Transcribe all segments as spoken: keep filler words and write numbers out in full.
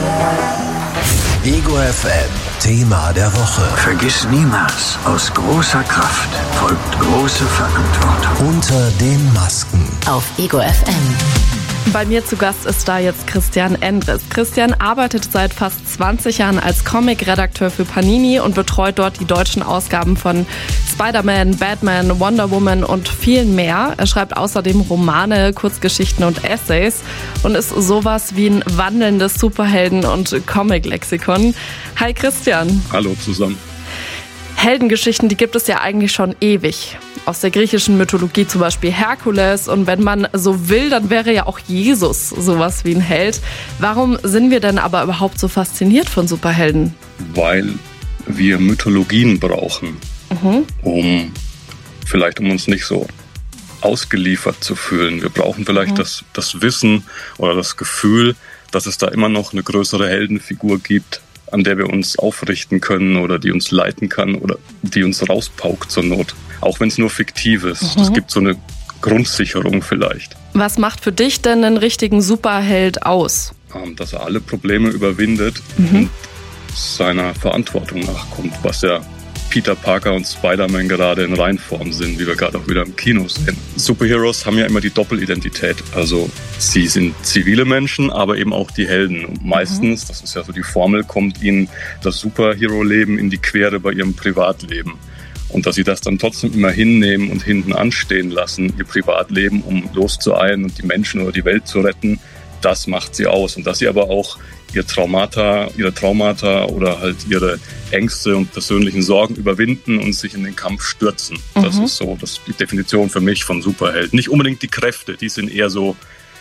Ego F M, Thema der Woche. Vergiss niemals, aus großer Kraft folgt große Verantwortung. Unter den Masken. Auf Ego F M. Bei mir zu Gast ist da jetzt Christian Endres. Christian arbeitet seit fast zwanzig Jahren als Comic-Redakteur für Panini und betreut dort die deutschen Ausgaben von Spider-Man, Batman, Wonder Woman und viel mehr. Er schreibt außerdem Romane, Kurzgeschichten und Essays und ist sowas wie ein wandelndes Superhelden- und Comic-Lexikon. Hi Christian. Hallo zusammen. Heldengeschichten, die gibt es ja eigentlich schon ewig. Aus der griechischen Mythologie zum Beispiel Herkules. Und wenn man so will, dann wäre ja auch Jesus sowas wie ein Held. Warum sind wir denn aber überhaupt so fasziniert von Superhelden? Weil wir Mythologien brauchen, mhm. um vielleicht um uns nicht so ausgeliefert zu fühlen. Wir brauchen vielleicht mhm. das, das Wissen oder das Gefühl, dass es da immer noch eine größere Heldenfigur gibt, an der wir uns aufrichten können oder die uns leiten kann oder die uns rauspaukt zur Not. Auch wenn es nur fiktiv ist. Es mhm. gibt so eine Grundsicherung vielleicht. Was macht für dich denn einen richtigen Superheld aus? Dass er alle Probleme überwindet mhm. und seiner Verantwortung nachkommt, was ja Peter Parker und Spider-Man gerade in Reinform sind, wie wir gerade auch wieder im Kino sehen. Superheroes haben ja immer die Doppelidentität. Also sie sind zivile Menschen, aber eben auch die Helden. Und meistens, das ist ja so die Formel, kommt ihnen das Superhero-Leben in die Quere bei ihrem Privatleben. Und dass sie das dann trotzdem immer hinnehmen und hinten anstehen lassen, ihr Privatleben, um loszueilen und die Menschen oder die Welt zu retten, das macht sie aus. Und dass sie aber auch ihr Traumata, ihre Traumata oder halt ihre Ängste und persönlichen Sorgen überwinden und sich in den Kampf stürzen. Mhm. Das ist so das ist die Definition für mich von Superhelden. Nicht unbedingt die Kräfte, die sind eher so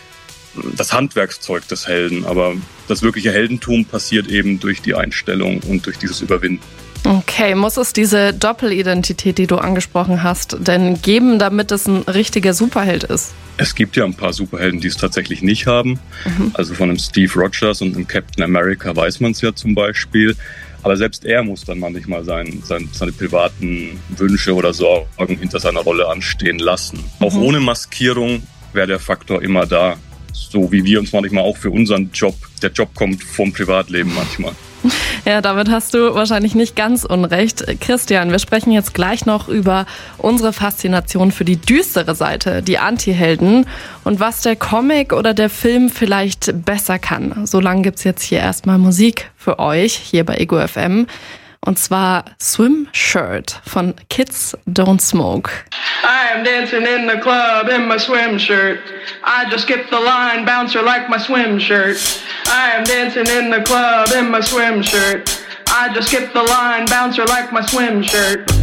das Handwerkszeug des Helden. Aber das wirkliche Heldentum passiert eben durch die Einstellung und durch dieses Überwinden. Okay, muss es diese Doppelidentität, die du angesprochen hast, denn geben, damit es ein richtiger Superheld ist? Es gibt ja ein paar Superhelden, die es tatsächlich nicht haben. Mhm. Also von einem Steve Rogers und einem Captain America weiß man es ja zum Beispiel. Aber selbst er muss dann manchmal sein, sein, seine privaten Wünsche oder Sorgen hinter seiner Rolle anstehen lassen. Mhm. Auch ohne Maskierung wäre der Faktor immer da. So wie wir uns manchmal auch für unseren Job, der Job kommt vom Privatleben manchmal. Ja, damit hast du wahrscheinlich nicht ganz unrecht. Christian, wir sprechen jetzt gleich noch über unsere Faszination für die düstere Seite, die Antihelden und was der Comic oder der Film vielleicht besser kann. Solange gibt's jetzt hier erstmal Musik für euch, hier bei Ego F M. Und zwar Swim Shirt von Kids Don't Smoke. I am dancing in the club in my swim shirt. I just skip the line, bouncer like my swim shirt. I am dancing in the club in my swim shirt. I just skip the line, bouncer like my swim shirt.